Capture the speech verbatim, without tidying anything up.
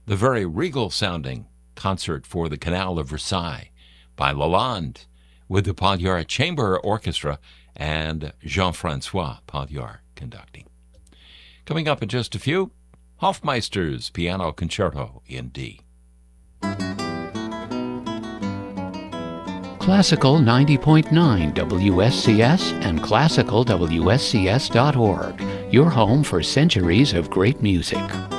the very regal-sounding Concert for the Canal of Versailles by Lalande, with the Pagliar Chamber Orchestra and Jean-Francois Pagliar conducting. Coming up in just a few, Hofmeister's Piano Concerto in D. Classical ninety point nine W S C S and classical W S C S dot org, your home for centuries of great music.